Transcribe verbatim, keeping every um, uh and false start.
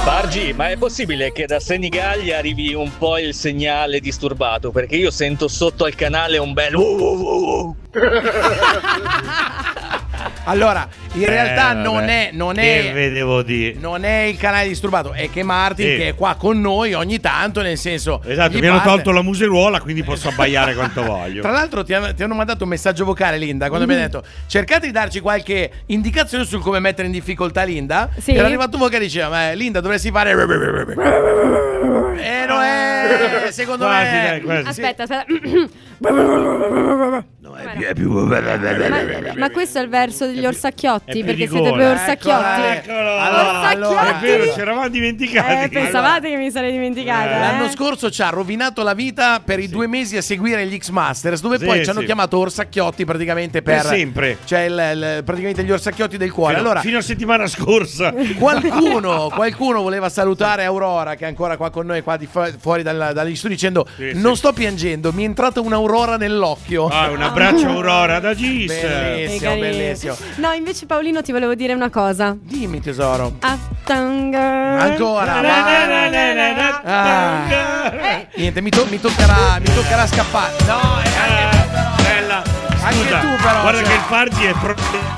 Fargi, ma è possibile che da Senigallia arrivi un po' il segnale disturbato? Perché io sento sotto al canale un bel... Allora, in realtà Eh, non vabbè. è, non Che è, vedevo dire? non è il canale disturbato, è che Martin, Sì. che è qua con noi ogni tanto, nel senso. Esatto, gli mi hanno parte- tolto la museruola, quindi posso abbaiare quanto voglio. Tra l'altro ti hanno, ti hanno mandato un messaggio vocale, Linda, quando abbiamo detto cercate di darci qualche indicazione su come mettere in difficoltà Linda. Sì. Era arrivato un vocale che diceva, ma Linda dovresti fare... E non è, secondo Quasi, me... dai, quasi. Aspetta, aspetta. No, è più, è più... Ma, ma questo è il verso degli orsacchiotti, è più perché di siete gola. due orsacchiotti. Eccolo. Allora, allora, È vero, ci eravamo dimenticati. Eh, pensavate che mi sarei dimenticata. Eh, l'anno eh? scorso ci ha rovinato la vita per i due mesi a seguire gli X-Masters, dove Sì, poi ci hanno sì. chiamato orsacchiotti praticamente per... Per sempre. Cioè il, il- praticamente gli orsacchiotti del cuore. Fino, Allora, fino a settimana scorsa. qualcuno, qualcuno voleva salutare Aurora, che è ancora qua con noi, qua di fu- fuori dal- dagli studi, dicendo Sì, sì. non sto piangendo, mi è entrata un'aurora nell'occhio. Ah, un abbraccio Aurora da Gis. Che Bellissimo, carini. bellissimo. No, invece Paolino ti volevo dire una cosa. Dimmi tesoro. Attanga. Ancora, Na, na, vai. na, na, na, Ah. na. Niente, mi, to- mi toccherà, mi toccherà scappare. No, è anche tu però. Bella. Anche Scusa, tu però, guarda cioè. che il Fargi è proprio